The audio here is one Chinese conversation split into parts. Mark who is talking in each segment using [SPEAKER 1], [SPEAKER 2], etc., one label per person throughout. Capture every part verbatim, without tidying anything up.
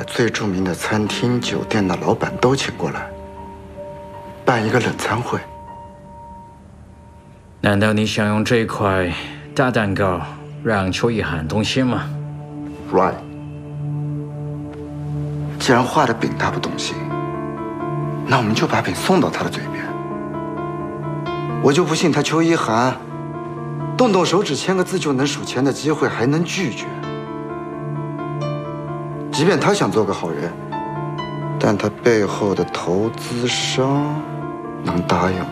[SPEAKER 1] 最著名的餐厅、酒店的老板都请过来，办一个冷餐会。
[SPEAKER 2] 难道你想用这块大蛋糕让邱一涵动心吗
[SPEAKER 1] ？Right。既然画的饼他不动心，那我们就把饼送到他的嘴边。我就不信他邱一涵动动手指签个字就能数钱的机会还能拒绝。即便他想做个好人，但他背后的投资商能答应吗？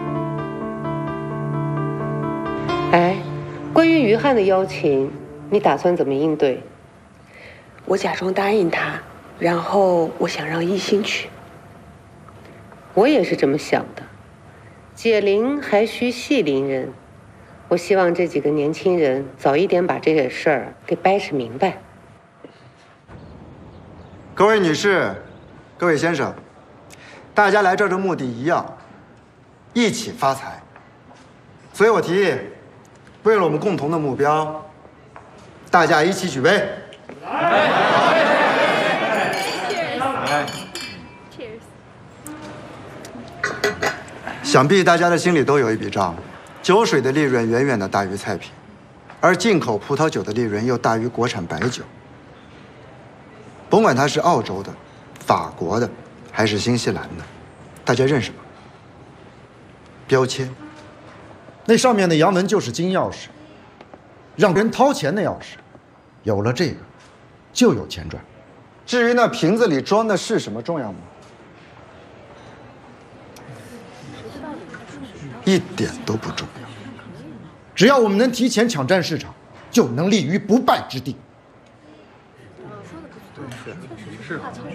[SPEAKER 3] 哎，关于于汉的邀请，你打算怎么应对？
[SPEAKER 4] 我假装答应他，然后我想让一心去。
[SPEAKER 3] 我也是这么想的，解铃还须系铃人。我希望这几个年轻人早一点把这个事儿给掰扯明白。
[SPEAKER 1] 各位女士，各位先生，大家来这儿的目的一样，一起发财。所以我提议，为了我们共同的目标，大家一起举杯。想必大家的心里都有一笔账，酒水的利润远远的大于菜品，而进口葡萄酒的利润又大于国产白酒。甭管它是澳洲的、法国的，还是新西兰的，大家认识吗？标签，
[SPEAKER 5] 那上面的洋文就是金钥匙，让人掏钱的钥匙。有了这个，就有钱赚。
[SPEAKER 1] 至于那瓶子里装的是什么重要吗？一点都不重要。
[SPEAKER 5] 只要我们能提前抢占市场，就能立于不败之地。
[SPEAKER 1] 是。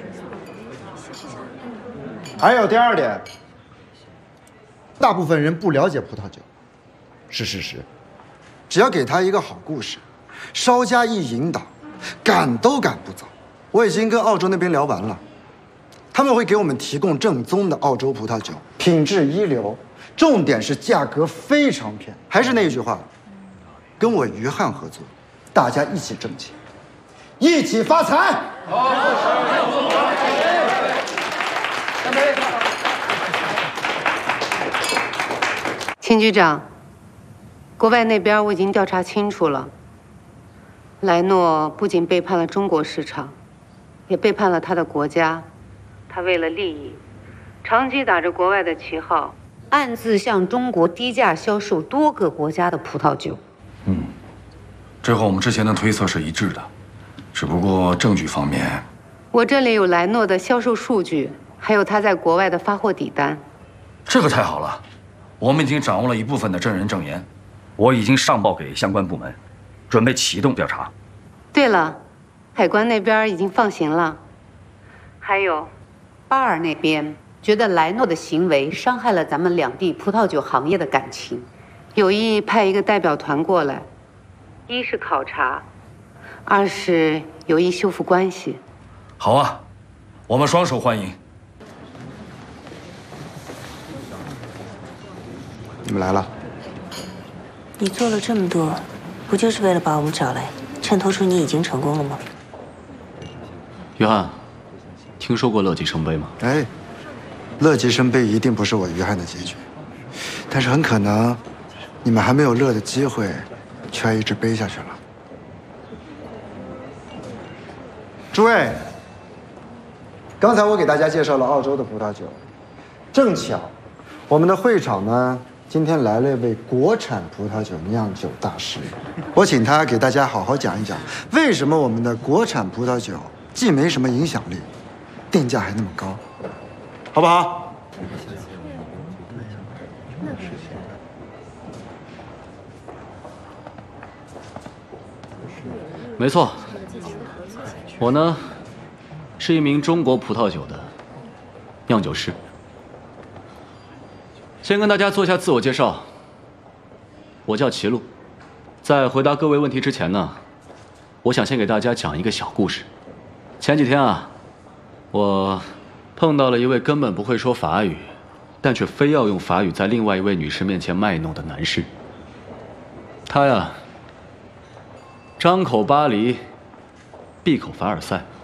[SPEAKER 1] 还有第二点，
[SPEAKER 5] 大部分人不了解葡萄酒，是事实。
[SPEAKER 1] 只要给他一个好故事，稍加一引导，赶都赶不走。我已经跟澳洲那边聊完了，他们会给我们提供正宗的澳洲葡萄酒，品质一流，重点是价格非常便宜。还是那句话，跟我于汉合作，大家一起挣钱，一起发财。
[SPEAKER 3] 秦局长，国外那边我已经调查清楚了，莱诺不仅背叛了中国市场，也背叛了他的国家。他为了利益，长期打着国外的旗号，暗自向中国低价销售多个国家的葡萄酒。
[SPEAKER 6] 嗯，这和我们之前的推测是一致的，只不过证据方面，
[SPEAKER 3] 我这里有莱诺的销售数据，还有他在国外的发货底单。
[SPEAKER 6] 这个太好了，我们已经掌握了一部分的证人证言，我已经上报给相关部门，准备启动调查。
[SPEAKER 3] 对了，海关那边已经放行了，还有，巴尔那边觉得莱诺的行为伤害了咱们两地葡萄酒行业的感情，有意派一个代表团过来，一是考察，二是有意修复关系。
[SPEAKER 6] 好啊，我们双手欢迎。
[SPEAKER 1] 你们来了。
[SPEAKER 4] 你做了这么多，不就是为了把我们找来，衬托出你已经成功了吗？
[SPEAKER 7] 约翰，听说过乐极生悲吗？
[SPEAKER 1] 哎，乐极生悲一定不是我于汉的结局，但是很可能，你们还没有乐的机会，却一直悲下去了。诸位，刚才我给大家介绍了澳洲的葡萄酒，正巧，我们的会场呢，今天来了一位国产葡萄酒酿酒大师，我请他给大家好好讲一讲，为什么我们的国产葡萄酒既没什么影响力，定价还那么高，好不好？
[SPEAKER 7] 没错，我呢是一名中国葡萄酒的酿酒师。先跟大家做一下自我介绍，我叫齐禄。在回答各位问题之前呢，我想先给大家讲一个小故事。前几天啊，我碰到了一位根本不会说法语，但却非要用法语在另外一位女士面前卖弄的男士。他呀，张口巴黎，闭口凡尔赛。